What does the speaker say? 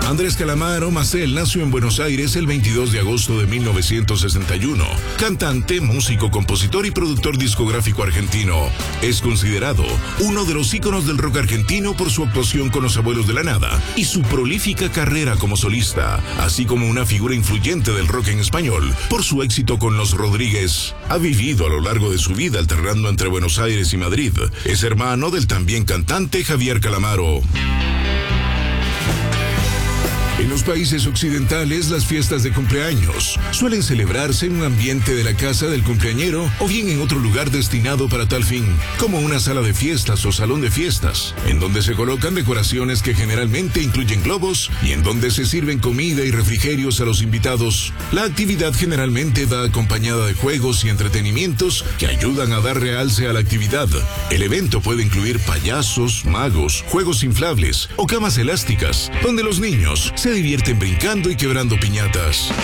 Andrés Calamaro Macel nació en Buenos Aires el 22 de agosto de 1961. Cantante, músico, compositor y productor discográfico argentino. Es considerado uno de los íconos del rock argentino por su actuación con Los Abuelos de la Nada y su prolífica carrera como solista, así como una figura influyente del rock en español por su éxito con Los Rodríguez. Ha vivido a lo largo de su vida alternando entre Buenos Aires y Madrid. Es hermano del también cantante Javier Calamaro. En los países occidentales, las fiestas de cumpleaños suelen celebrarse en un ambiente de la casa del cumpleañero o bien en otro lugar destinado para tal fin, como una sala de fiestas o salón de fiestas, en donde se colocan decoraciones que generalmente incluyen globos y en donde se sirven comida y refrigerios a los invitados. La actividad generalmente va acompañada de juegos y entretenimientos que ayudan a dar realce a la actividad. El evento puede incluir payasos, magos, juegos inflables o camas elásticas, donde los niños se divierten brincando y quebrando piñatas.